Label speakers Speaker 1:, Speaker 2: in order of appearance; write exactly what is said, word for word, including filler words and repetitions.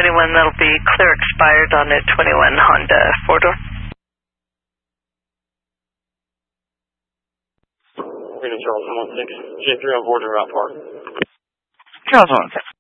Speaker 1: twenty-one, that'll be clear expired on a twenty-one Honda four-door.
Speaker 2: We're going to Charles one six, J three on board to Route Park.
Speaker 3: Charles one six.